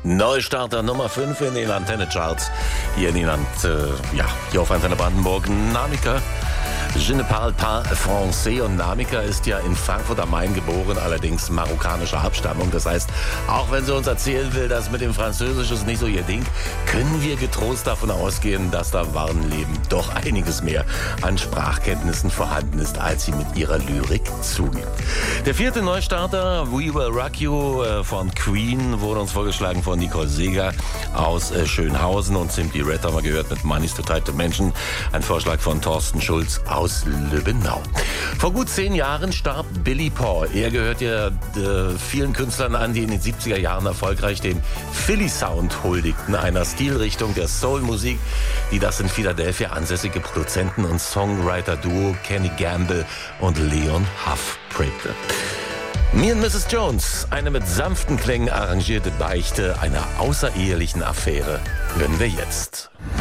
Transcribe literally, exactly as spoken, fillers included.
Neustarter Nummer fünf in den Antenne-Charts. Hier in den Ant, äh, ja, hier auf Antenne Brandenburg. Namika. Je ne parle pas français. Und Namika ist ja in Frankfurt am Main geboren, allerdings marokkanischer Abstammung. Das heißt, auch wenn sie uns erzählen will, dass mit dem Französisch ist nicht so ihr Ding, können wir getrost davon ausgehen, dass da im wahren Leben doch einiges mehr an Sprachkenntnissen vorhanden ist, als sie mit ihrer Lyrik zugibt. Der vierte Neustarter, We Will Rock You von Queen, wurde uns vorgeschlagen von Nicole Seeger aus Schönhausen, und Simply Red haben wir gehört mit Money's Too Tight to Mention, ein Vorschlag von Thorsten Schulz aus Lübbenau. Vor gut zehn Jahren starb Billy Paul. Er gehört ja äh, vielen Künstlern an, die in den siebziger Jahren erfolgreich den Philly Sound huldigten, einer Stilrichtung der Soul-Musik, die das in Philadelphia ansässige Produzenten- und Songwriter-Duo Kenny Gamble und Leon Huff prägte. Me and Missus Jones, eine mit sanften Klängen arrangierte Beichte einer außerehelichen Affäre, hören wir jetzt.